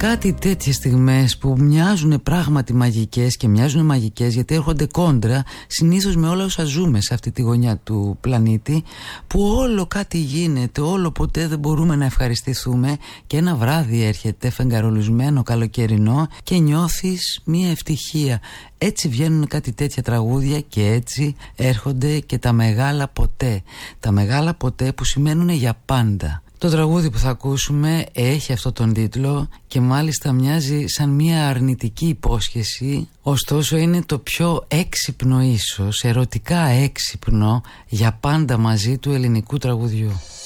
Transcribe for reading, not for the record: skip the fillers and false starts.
κάτι τέτοιες στιγμές που μοιάζουν πράγματι μαγικές και μοιάζουν μαγικές γιατί έρχονται κόντρα συνήθως με όλα όσα ζούμε σε αυτή τη γωνιά του πλανήτη, που όλο κάτι γίνεται, όλο ποτέ δεν μπορούμε να ευχαριστηθούμε, και ένα βράδυ έρχεται φεγγαρολισμένο καλοκαιρινό και νιώθεις μία ευτυχία. Έτσι βγαίνουν κάτι τέτοια τραγούδια και έτσι έρχονται και τα μεγάλα ποτέ. Τα μεγάλα ποτέ που σημαίνουν για πάντα. Το τραγούδι που θα ακούσουμε έχει αυτό τον τίτλο και μάλιστα μοιάζει σαν μια αρνητική υπόσχεση, ωστόσο είναι το πιο έξυπνο, ίσως ερωτικά έξυπνο, για πάντα μαζί του ελληνικού τραγουδιού.